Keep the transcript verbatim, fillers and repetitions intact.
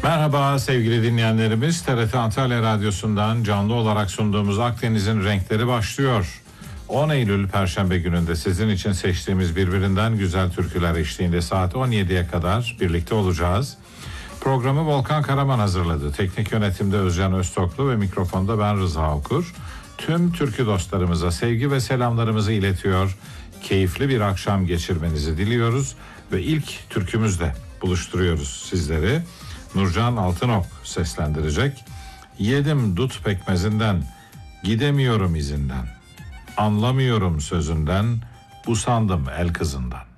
Merhaba sevgili dinleyenlerimiz. T R T Antalya Radyosu'ndan canlı olarak sunduğumuz Akdeniz'in Renkleri başlıyor. on Eylül Perşembe gününde sizin için seçtiğimiz birbirinden güzel türküler eşliğinde saat on yediye kadar birlikte olacağız. Programı Volkan Karaman hazırladı. Teknik yönetimde Özcan Öztoklu ve mikrofonda ben Rıza Okur. Tüm türkü dostlarımıza sevgi ve selamlarımızı iletiyor. Keyifli bir akşam geçirmenizi diliyoruz ve ilk türkümüzle buluşturuyoruz sizleri. Nurcan Altınok seslendirecek. Yedim dut pekmezinden, gidemiyorum izinden. Anlamıyorum sözünden, usandım el kızından.